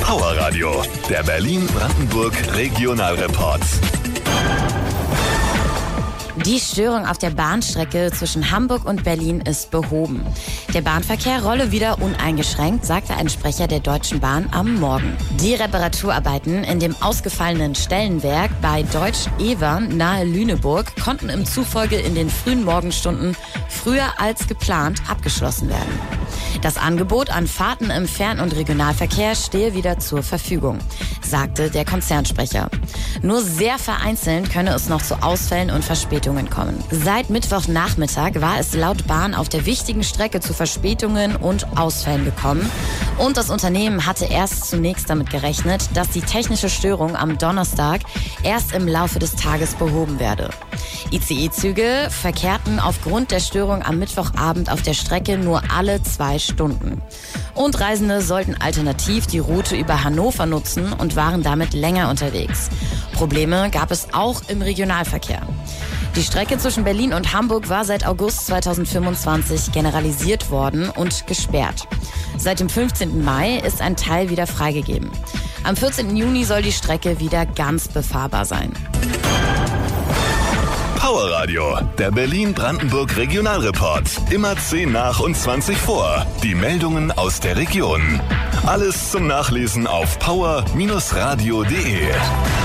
Power Radio, der Berlin-Brandenburg Regionalreport. Die Störung auf der Bahnstrecke zwischen Hamburg und Berlin ist behoben. Der Bahnverkehr rolle wieder uneingeschränkt, sagte ein Sprecher der Deutschen Bahn am Morgen. Die Reparaturarbeiten in dem ausgefallenen Stellenwerk bei Deutsch-Evern nahe Lüneburg konnten im Zufolge in den frühen Morgenstunden früher als geplant abgeschlossen werden. Das Angebot an Fahrten im Fern- und Regionalverkehr stehe wieder zur Verfügung, sagte der Konzernsprecher. Nur sehr vereinzelt könne es noch zu Ausfällen und Verspätungen kommen. Seit Mittwochnachmittag war es laut Bahn auf der wichtigen Strecke zu Verspätungen und Ausfällen gekommen. Und das Unternehmen hatte erst zunächst damit gerechnet, dass die technische Störung am Donnerstag erst im Laufe des Tages behoben werde. ICE-Züge verkehrten aufgrund der Störung am Mittwochabend auf der Strecke nur alle 2 Stunden. Und Reisende sollten alternativ die Route über Hannover nutzen und waren damit länger unterwegs. Probleme gab es auch im Regionalverkehr. Die Strecke zwischen Berlin und Hamburg war seit August 2025 generalisiert worden und gesperrt. Seit dem 15. Mai ist ein Teil wieder freigegeben. Am 14. Juni soll die Strecke wieder ganz befahrbar sein. Power Radio, der Berlin-Brandenburg Regionalreport. Immer 10 nach und 20 vor. Die Meldungen aus der Region. Alles zum Nachlesen auf power-radio.de.